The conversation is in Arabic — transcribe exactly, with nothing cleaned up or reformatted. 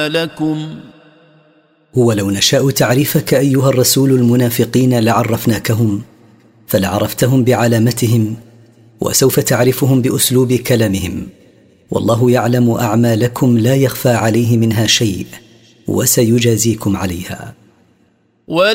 لكم. ولو نشاء تعريفك أيها الرسول المنافقين لعرفناكهم، فلعرفتهم بعلامتهم، وسوف تعرفهم بأسلوب كلامهم. والله يعلم أعمالكم لا يخفى عليه منها شيء، وسيجازيكم عليها.